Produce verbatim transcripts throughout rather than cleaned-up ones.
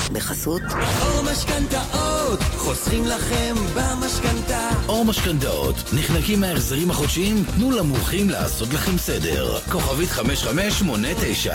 בחסות אור משכנתאות, חוסכים לכם במשכנתה. אור משכנתאות, נחנקים מההחזרים החודשיים? תנו למומחים לעשות לכם סדר. כוכבית חמש חמש שמונה תשע.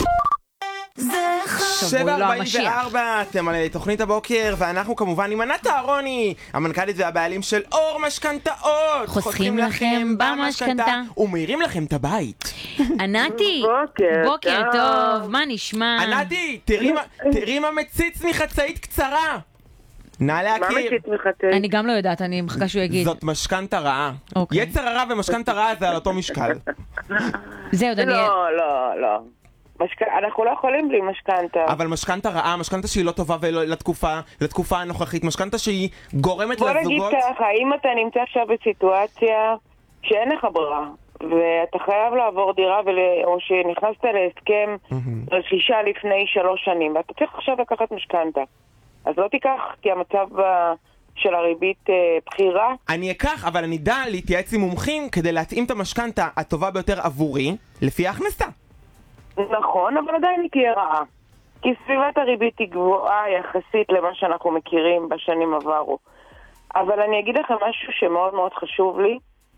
שבע ארבעים וארבע, אתם על תוכנית הבוקר, ואנחנו כמובן עם ענת אהרוני, המנכ"לית והבעלים של אור משכנתאות. חוסכים לכם במשכנתה ומאירים לכם את הבית. ענתי, בוקר, בוקר טוב, מה נשמע? ענתי, תראי מה מציץ מחצאית קצרה. נא מה להכיר. מציץ מחצאית? אני גם לא יודעת, אני מחכה שהוא יגיד. זאת משכנתה רעה. אוקיי. יצר הרע ומשכנתה רעה זה על אותו משקל. זהו, דניאל. לא, לא, לא. משק... אנחנו לא יכולים בלי משכנתה. אבל משכנתה רעה, משכנתה שהיא לא טובה לתקופה, לתקופה הנוכחית, משכנתה שהיא גורמת בוא לזוגות. נגיד ככה, אם אתה נמצא עכשיו בסיטואציה שאין לך ברירה, ואתה חייב לעבור דירה, ול... או שנכנסת להסכם רכישה לפני שלוש שנים, ואתה צריך עכשיו לקחת משכנתה, אז לא תיקח, כי המצב של הריבית בחירה. אני אקח, אבל אני דע להתייעץ עם מומחים כדי להתאים את המשכנתה הטובה ביותר עבורי, לפי ההכנסה. נכון, אבל עדיין היא תהיה רעה. כי סביבת הריבית היא גבוהה יחסית למה שאנחנו מכירים בשנים עברו. אבל אני אגיד לכם משהו שמאוד מאוד חשוב לי.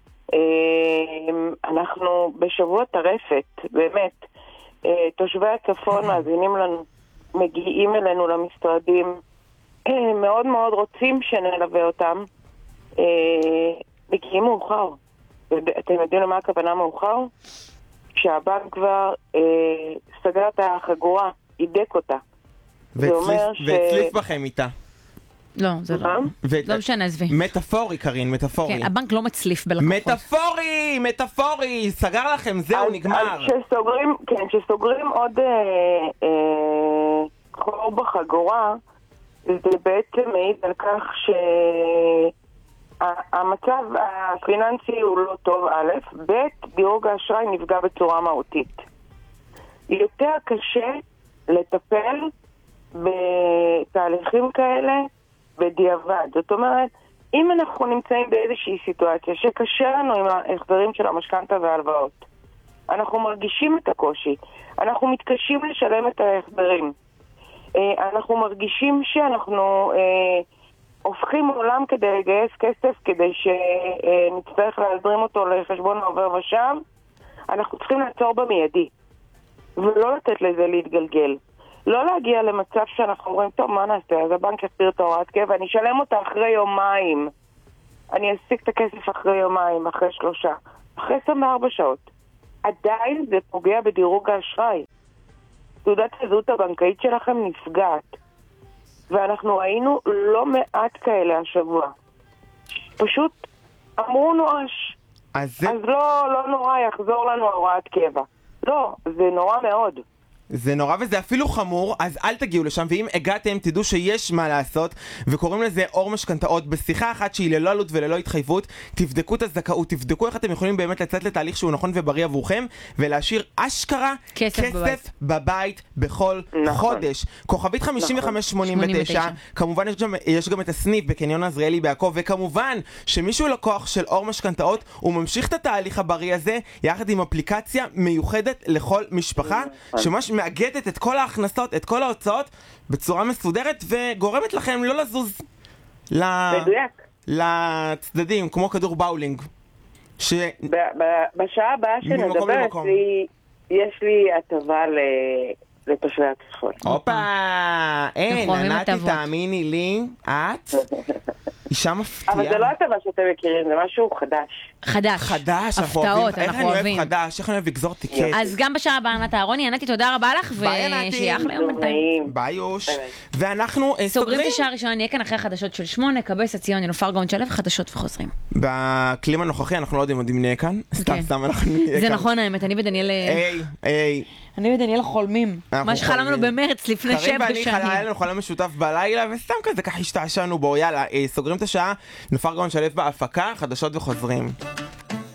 אנחנו בשבוע טרפת, באמת. תושבי הצפון מאזינים לנו, מגיעים אלינו למשרדים, מאוד מאוד רוצים שנלווה אותם. מגיעים מאוחר. אתם יודעים למה הכוונה מאוחר? כשהבנק כבר אה, סגר את החגורה, הידק אותה. והצליף בכם איתה. לא, זה לא. לא משנה, עזבי. מטאפורי, קרין, מטאפורי. כן, הבנק לא מצליף בלקוחות. מטאפורי, מטאפורי, סגר לכם, זהו, נגמר. כשסוגרים, כן, כשסוגרים עוד חור בחגורה, זה בעצם מעיד על כך ש... המצב הפיננסי הוא לא טוב, א', ב', דירוג האשראי נפגע בצורה מהותית. יותר קשה לטפל בתהליכים כאלה בדיעבד. זאת אומרת, אם אנחנו נמצאים באיזושהי סיטואציה שקשה לנו עם ההחזרים של המשכנתה וההלוואות, אנחנו מרגישים את הקושי, אנחנו מתקשים לשלם את ההחזרים, אנחנו מרגישים שאנחנו... הופכים עולם כדי לגייס כסף, כדי שנצטרך להזרים אותו לחשבון העובר ושם, אנחנו צריכים לעצור במיידי, ולא לתת לזה להתגלגל. לא להגיע למצב שאנחנו אומרים, טוב, מה נעשה? אז הבנק יחזיר את ההוראת קבע, אני אשלם אותה אחרי יומיים. אני אשיג את הכסף אחרי יומיים, אחרי שלושה, אחרי עשרים וארבע שעות. עדיין זה פוגע בדירוג האשראי. תעודת הזהות הבנקאית שלכם נפגעת. ואנחנו ראינו לא מעט כאלה השבוע. פשוט אמרו נואש. אז, זה... אז לא, לא נורא יחזור לנו הוראת קבע. לא, זה נורא מאוד. זה נורא וזה אפילו חמור, אז אל תגיעו לשם, ואם הגעתם תדעו שיש מה לעשות, וקוראים לזה אור משכנתאות. בשיחה אחת שהיא ללא עלות וללא התחייבות, תבדקו את הזכאות, תבדקו איך אתם יכולים באמת לצאת לתהליך שהוא נכון ובריא עבורכם, ולהשאיר אשכרה כסף, כסף בבית. בבית בכל נכון. חודש. כוכבית חמישים וחמש שמונים ותשע, כמובן יש גם, יש גם את הסניף בקניון עזריאלי בעכו, וכמובן שמישהו לקוח של אור משכנתאות, הוא ממשיך את התהליך הבריא הזה, יחד עם אפליקציה מיוחדת לכל משפחה, שממש מאגדת את כל ההכנסות, את כל ההוצאות בצורה מסודרת, וגורמת לכם לא לזוז ל... לצדדים, כמו כדור באולינג. ש... ב- ב- בשעה הבאה שנדבר, יש לי הטבה ל... לתושבי הצפון. הופה, אין, ענתי, תאמיני לי, את אישה מפתיעה. אבל זה לא הטבה שאתם מכירים, זה משהו חדש. חדש. חדש, הפתעות, אנחנו אוהבים. איך אני אוהב חדש, איך אני אוהב לגזור טיקט. אז גם בשעה הבאה ענת אהרוני, ענתי, תודה רבה לך, ושיהיה אחלה יום בינתיים. ביי יוש. ואנחנו סוגרים את השעה הראשונה, נהיה כאן אחרי חדשות של שמונה, קבס הציון, נופר גאון שלו, חדשות וחוזרים. בקלימה הנוכחי אנחנו לא יודעים עוד אם נהיה כאן. סתם, סתם אנחנו נהיה כאן. זה נכון האמת, אני ודניאל... היי, היי. אני ודניאל חולמים. מה שחלמנו במרץ לפני שבע שנים. קרים ואני חלמנו חלם משותף בלילה, וסתם כזה ככה השתעשענו בו. יאללה, סוגרים את השעה, נופר גאון שלו בהפקה, חדשות וחוזרים.